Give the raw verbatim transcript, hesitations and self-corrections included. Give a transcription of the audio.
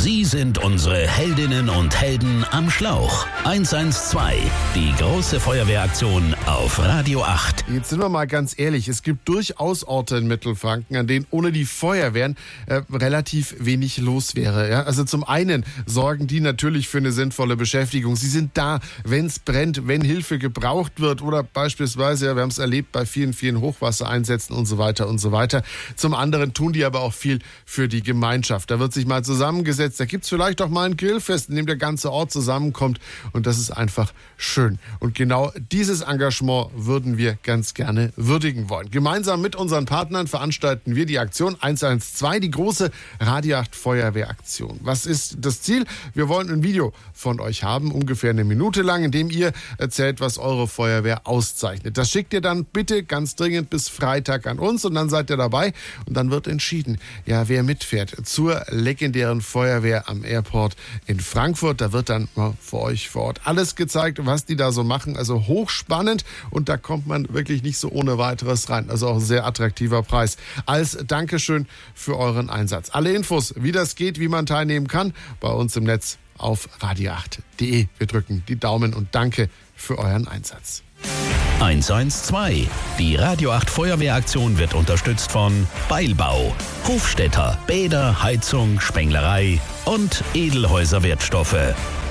Sie sind unsere Heldinnen und Helden am Schlauch. eins eins zwei, die große Feuerwehraktion auf Radio acht. Jetzt sind wir mal ganz ehrlich, es gibt durchaus Orte in Mittelfranken, an denen ohne die Feuerwehren äh, relativ wenig los wäre. Ja? Also zum einen sorgen die natürlich für eine sinnvolle Beschäftigung. Sie sind da, wenn es brennt, wenn Hilfe gebraucht wird oder beispielsweise, ja, wir haben es erlebt bei vielen, vielen Hochwassereinsätzen und so weiter und so weiter. Zum anderen tun die aber auch viel für die Gemeinschaft. Da wird sich mal zusammengesetzt, da gibt es vielleicht auch mal ein Grillfest, in dem der ganze Ort zusammenkommt und das ist einfach schön. Und genau dieses Engagement würden wir ganz gerne würdigen wollen. Gemeinsam mit unseren Partnern veranstalten wir die Aktion eins eins zwei, die große Radio acht Feuerwehraktion. Was ist das Ziel? Wir wollen ein Video von euch haben, ungefähr eine Minute lang, in dem ihr erzählt, was eure Feuerwehr auszeichnet. Das schickt ihr dann bitte ganz dringend bis Freitag an uns und dann seid ihr dabei und dann wird entschieden, ja, wer mitfährt zur legendären Feuerwehr am Airport in Frankfurt. Da wird dann mal für euch vor Ort alles gezeigt, was die da so machen. Also hochspannend und da kommt man wirklich nicht so ohne weiteres rein. Also auch ein sehr attraktiver Preis. Als Dankeschön für euren Einsatz. Alle Infos, wie das geht, wie man teilnehmen kann, bei uns im Netz auf radio acht punkt de. Wir drücken die Daumen und danke für euren Einsatz. eins eins zwei. Die Radio acht Feuerwehraktion wird unterstützt von Beilbau, Hofstädter, Bäder, Heizung, Spenglerei und Edelhäuser Wertstoffe.